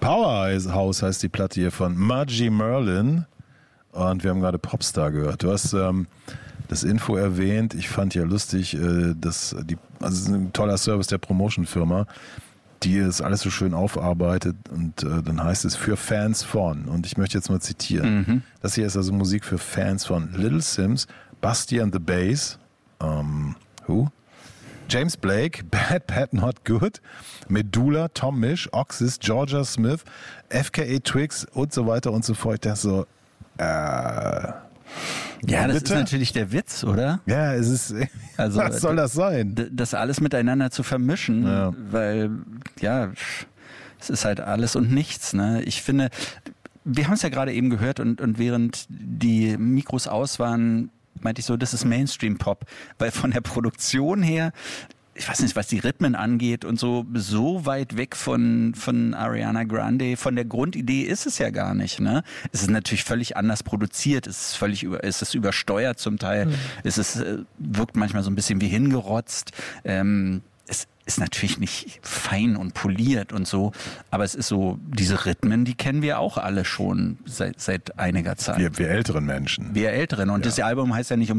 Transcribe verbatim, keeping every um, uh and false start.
Powerhouse heißt die Platte hier von Margie Merlin. Und wir haben gerade Popstar gehört. Du hast ähm, das Info erwähnt. Ich fand ja lustig, äh, dass die, also es ist ein toller Service der Promotion-Firma, die es alles so schön aufarbeitet. Und äh, dann heißt es für Fans von. Und ich möchte jetzt mal zitieren. Mhm. Das hier ist also Musik für Fans von Little Sims, Busty and the Bass, ähm, who? James Blake, Bad, Bad, Not Good, Medulla, Tom Misch, Oxys, Georgia Smith, F K A Twigs und so weiter und so fort. Ich dachte so, äh, ja, das bitte? Ist natürlich der Witz, oder? Ja, es ist, also, was soll das sein? Das alles miteinander zu vermischen, ja. Weil, ja, es ist halt alles und nichts, ne? Ich finde, wir haben es ja gerade eben gehört und, und während die Mikros aus waren, meinte ich so, das ist Mainstream-Pop, weil von der Produktion her, ich weiß nicht, was die Rhythmen angeht und so, so weit weg von, von Ariana Grande, von der Grundidee ist es ja gar nicht, ne? Es ist natürlich völlig anders produziert, es ist völlig über, es ist übersteuert zum Teil, mhm. es ist, wirkt manchmal so ein bisschen wie hingerotzt, ähm, es ist natürlich nicht fein und poliert und so, aber es ist so, diese Rhythmen, die kennen wir auch alle schon seit, seit einiger Zeit. Wir, wir älteren Menschen. Wir Älteren. Und ja. Das Album heißt ja nicht um